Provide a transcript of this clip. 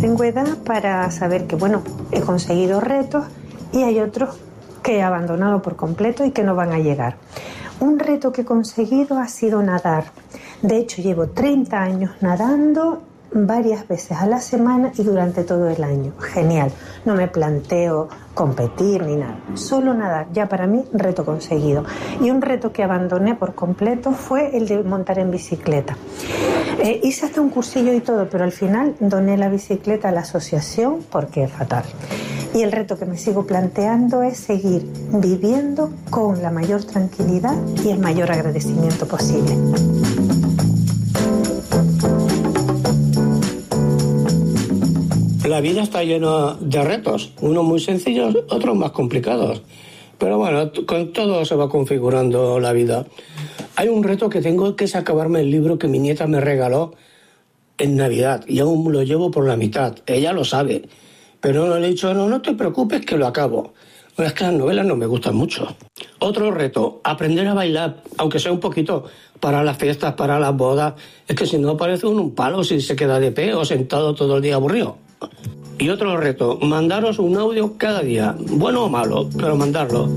tengo edad para saber que, bueno, he conseguido retos y hay otros que he abandonado por completo y que no van a llegar. Un reto que he conseguido ha sido nadar. De hecho, llevo 30 años nadando varias veces a la semana y durante todo el año. Genial. No me planteo competir ni nada. Solo nadar. Ya para mí, reto conseguido. Y un reto que abandoné por completo fue el de montar en bicicleta. Hice hasta un cursillo y todo, pero al final doné la bicicleta a la asociación porque es fatal. Y el reto que me sigo planteando es seguir viviendo con la mayor tranquilidad y el mayor agradecimiento posible. La vida está llena de retos, unos muy sencillos, otros más complicados. Pero bueno, con todo se va configurando la vida. Hay un reto que tengo, que es acabarme el libro que mi nieta me regaló en Navidad, y aún lo llevo por la mitad. Ella lo sabe, pero no le he dicho, no te preocupes que lo acabo. Bueno, es que las novelas no me gustan mucho. Otro reto, aprender a bailar, aunque sea un poquito, para las fiestas, para las bodas. Es que si no parece un palo si se queda de pie o sentado todo el día aburrido. Y otro reto, mandaros un audio cada día, bueno o malo, pero mandarlo.